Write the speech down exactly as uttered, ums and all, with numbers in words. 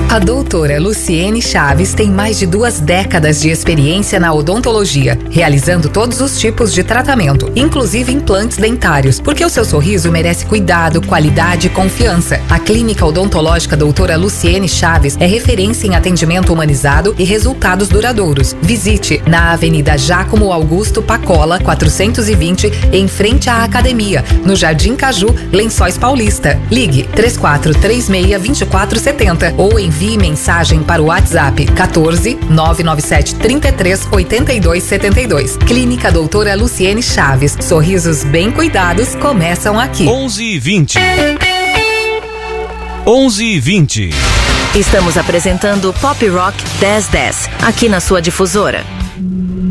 A doutora Luciene Chaves tem mais de duas décadas de experiência na odontologia, realizando todos os tipos de tratamento, inclusive implantes dentários, porque o seu sorriso merece cuidado, qualidade e confiança. A Clínica Odontológica doutora Luciene Chaves é referência em atendimento humanizado e resultados duradouros. Visite na Avenida Jácomo Augusto Pacola, quatrocentos e vinte, em frente à Academia, no Jardim Caju, Lençóis Paulista. Ligue três quatro três seis, dois quatro sete zero ou envie mensagem para o WhatsApp quatorze, nove nove sete, trinta e três, oitenta e dois, setenta e dois. Clínica doutora Luciene Chaves. Sorrisos bem cuidados começam aqui. onze e vinte. onze e vinte. Estamos apresentando Pop Rock dez dez, aqui na sua difusora.